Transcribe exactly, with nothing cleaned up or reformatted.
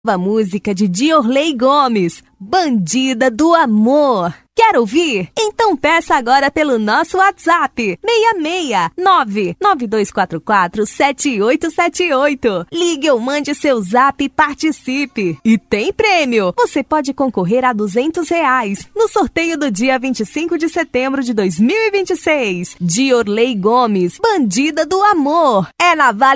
A música de Diorley Gomes, Bandida do Amor. Quer ouvir? Então peça agora pelo nosso WhatsApp, seis seis nove nove dois quatro quatro sete oito sete oito. Ligue ou mande seu zap e participe. E tem prêmio! Você pode concorrer a duzentos reais no sorteio do dia vinte e cinco de setembro de dois mil e vinte e seis. Diorley Gomes, Bandida do Amor. É na Vale